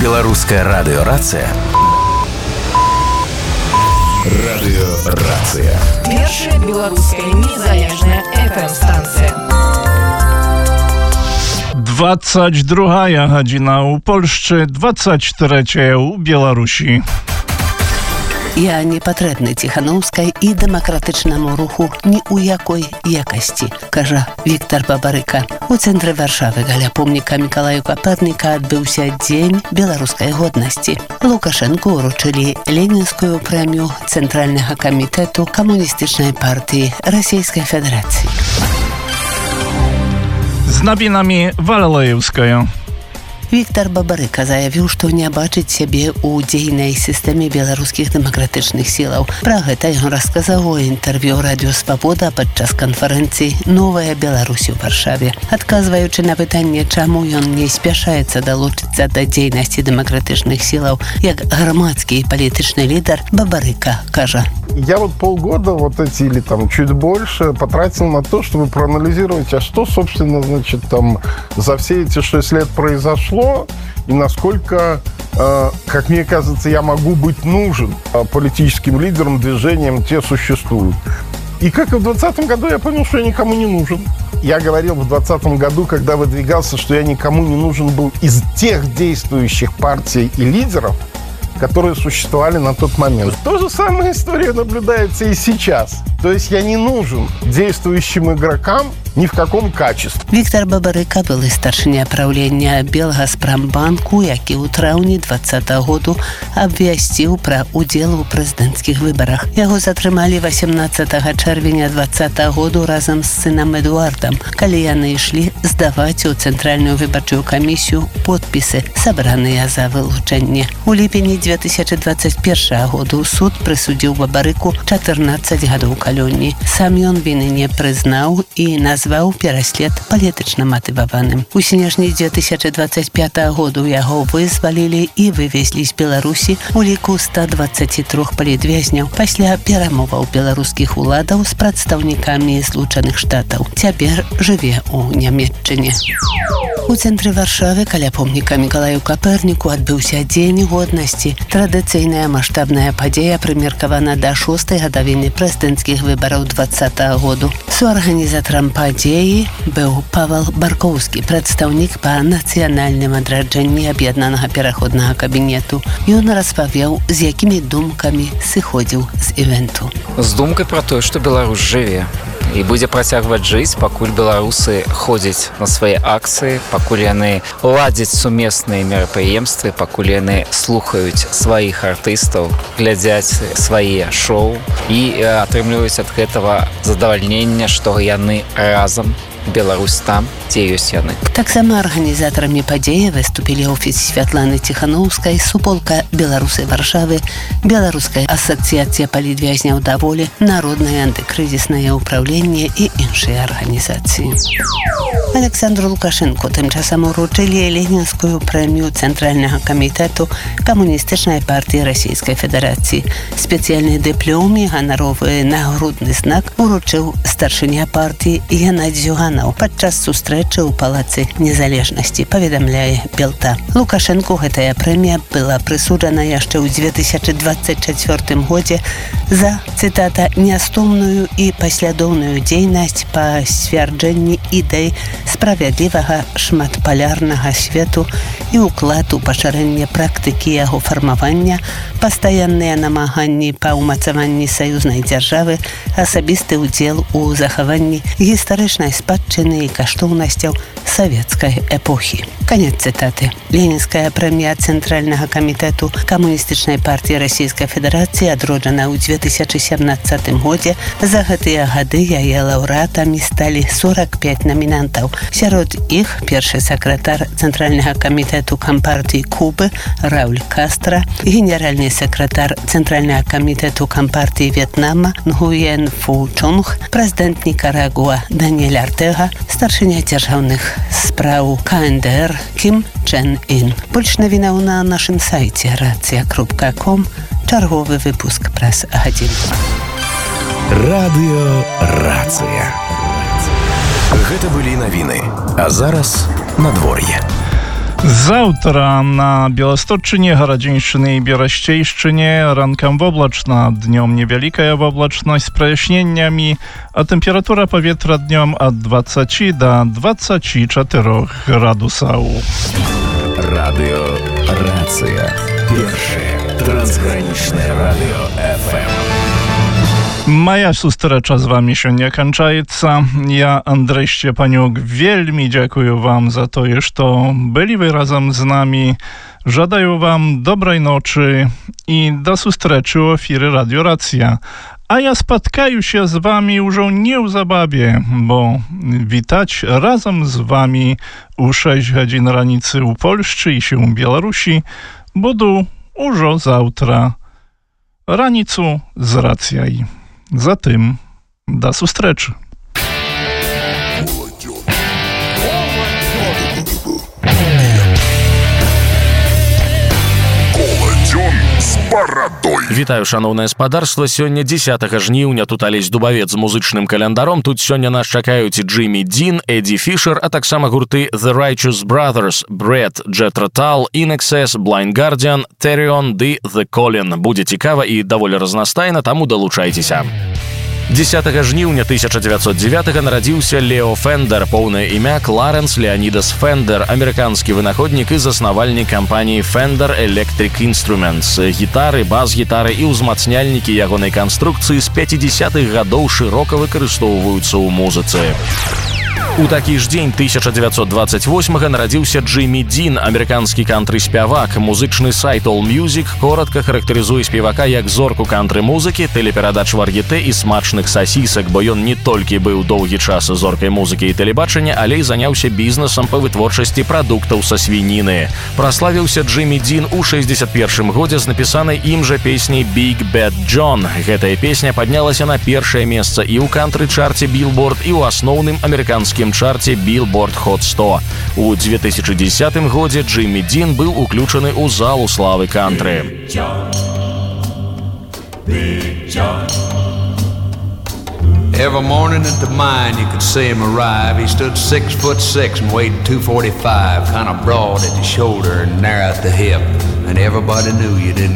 Беларуская радыёрацыя. Радыёрацыя. Першая беларуская незалежная FM-станція. 22 гадзіна ў Польшчы, 24 ў Беларусі. Я не патрэбны Ціханаўскай і дэмакратычнаму руху ні ў якой якасці, кажа Віктар Бабарыка. У цэнтры Варшавы каля помніка Мікалаю Капэрніка адбыўся дзень беларускай годнасці. Лукашэнку ўручылі ленінскую прэмію Цэнтральнага камітэту камуністычнай партыі Расійскай Федэрацыі. З навінамі Валалаеўская. Віктар Бабарыка заявіў, што не бачыць сябе ў дзейнай сістэме беларускіх дэмакратычных сілаў. Пра гэта ён расказаў у інтэрв'ю радыё «Свабода» падчас канферэнцыі «Новая Беларусь» у Варшаве. Адказваючы на пытанне, чаму ён не спяшаецца далучыцца да дзейнасці дэмакратычных сілаў як грамадскі і палітычны лідар, Бабарыка кажа: Я полгода или чуть больше потратил на то, чтобы проанализировать, а что, собственно, за все эти 6 лет произошло, и насколько, как мне кажется, я могу быть нужен политическим лидерам, движениям, те существуют. И как и в 2020 году я понял, что я никому не нужен. Я говорил в 2020 году, когда выдвигался, что я никому не нужен был из тех действующих партий и лидеров, которые существовали на тот момент. То же самая история наблюдается и сейчас. То есть я не нужен действующим игрокам ни в каком качестве. Віктар Бабарыка былы старшыня праўлення Белгаспрамбанку, які ў траўні 2020 году абвясціў пра удзел у прэзідэнцкіх выбарах. Яго затрымалі 18 чэрвеня 2020 году разам з сынам Эдуардам, калі яны ішлі здаваць у Цэнтральную выбарчую камісію подпісы, сабраныя за вылучэнне. У ліпені 2021 году суд прысудзіў Бабарыку 14 гадоў калонні. Сам ён віны не прызнаў і назваў пераслед палітычна матываваным. У снежні 2025 году яго вызвалілі і вывезлі з Беларусі у ліку 123 палітвязняў пасля перамоваў беларускіх уладаў з прадстаўнікамі Злучаных Штатаў. Цяпер жыве ў Нямецчыне. У цэнтры Варшавы каля помніка Мікалаю Капэрніку адбыўся дзень годнасці. Традыцыйная маштабная падзея прымеркавана да 6-й гадавіны прэзідэнцкіх выбараў 2020 году. Суарганізатарам падзеі быў Павел Баркоўскі, прадстаўнік па нацыянальным адраджэнні аб'яднанага пераходнага кабінету. Ён распавёў, з якімі думкамі сыходзіў з івенту. З думкай пра тое, што Беларусь жыве і будзе працягваць жыць, пакуль беларусы ходзяць на свае акцыі, пакуль яны ладзяць сумесныя мерапрыемствы, пакуль яны слухаюць сваіх артыстаў, глядзяць свае шоу і атрымліваюць ад гэтага задавальнення, што яны разам, Беларусь там, дзе ёсць яны. Таксама арганізатарамі падзеі выступілі офіс Святланы Ціханаўскай, суполка Беларусы Варшавы, Беларуская асацыяцыя палітвязняў даволі, Народнае антыкрызіснае ўпраўленне і іншыя арганізацыі. Александру Лукашэнку тым часам уручылі ленінскую прэмію Цэнтральнага камітэту камуністычнай партыі Расійскай Федэрацыі. Спецыяльны дыплом і ганаровы нагрудны знак уручыў старшыня партыі Геннадзь Зюганаў падчас сустрэчы ў палацы Незалежнасці, паведамляе Белта. Лукашэнку гэтая прэмія была прысуджана яшчэ ў 2024 годзе за, цытата, «нястомную і паслядоўную дзейнасць па сцвярджэнні ідэй справядлівага шматпалярнага свету і ўклад у пашырэнне практыкі яго фармавання, пастаянныя намаганні па ўмацаванні саюзнай дзяржавы, асабісты ўдзел у захаванні гістарычнай спадчыны і каштоўнасцяў савецкай эпохі». Канец цытаты. Ленінская прэмія Цэнтральнага камітэту камуністычнай партыі Расійскай Федэрацыі адроджана ў 2017 годзе. За гэтыя гады яе лаўрэатамі сталі 45 намінантаў. Сярод іх першы сакратар Цэнтральнага камітэту кампартыі Кубы Рауль Кастра, генеральны сакратар Цэнтральнага камітэту кампартыі В'етнама Нгуен Фу Чонг, прэзідэнт Нікарагуа Даниэль Артега, старшыня дзяржаўных спраў КНДР Кім Чен Ін. Больш навінаў на нашым сайце racja.com. Чарговы выпуск праз гадзінку. Радыёрацыя. Гэта былі навіны. А зараз надвор'е. Завтра на Белосточчине, Гарадзіншчыне і Берасцейшчыне ранкам воблачна, днём невялікая воблачнасць з праясненнямі, а тэмпература паветра днём ад 20 до 24 градусаў. Радиорация. Первое трансграничное радио FM. Моя сустрэча з вами сёння канчаецца. Я, Андрэй Шчепанюк, вельмі дзякую вам за тое, што былі вы разам з намі. Жадаю вам добрай ночы і да сустрэчы ў эфіры Радиорацыя. А я спаткаюся з вами ўжо неўзабаве, бо вітаць разам з вами у 6 гадзін раніцы ў Польшчы і у Беларусі буду ўжо заўтра. Раніцу з рацыяй. Затым да сустрэчы. Вітаю, шановное спадарства. Сёння 10 жніўня тут алесь дубавец з музычным календаром. Тут сёння нас чакаюць Джиммі Дин, Эдді Фішер, а таксама гурты The Righteous Brothers, Бред, Джетро Тал, In Excess, Blind Guardian, Therion ды The Colin. Будзе цікава і даволі разнастайна, таму далучайцеся. 10 жніўня 1909 нарадзіўся Лео Фендер, поўнае імя Кларэнс Леонідас Фендер, амерыканскі вынаходнік і заснавальнік кампаніі Fender Electric Instruments. Гітары, бас-гітары і ўзмацняльнікі ягонай канструкцыі з 50-х гадоў шырока выкарыстоўваюцца ў музыцы. У такі ж дзень 1928 нарадзіўся Джиммі Дин, амерыканскі кантры-спявак. Музычны сайт AllMusic коратка характарызуе спевака як зорку кантры-музыкі, тэлеперадач вар'етэ і смачных сасісак, бо ён не толькі быў доўгі час зоркай музыкі і тэлебачання, але і заняўся бізнесам па вытворчасці прадуктаў са свініны. Праславіўся Джиммі Дин у 61 годзе з напісанай ім жа песняй Big Bad John. Гэтая песня паднялася на першае месца і ў кантры-чарце Billboard, і ў асноўным амерыканскім чарце Billboard Hot 100. У 2010 годзе Джиммі Дин быў уключаны ў залу славы кантры. Every morning at the mine you could see him arrive. He stood 6'6" and weighed 245, kind of broad at the shoulder and narrow at the hip. And everybody knew you didn't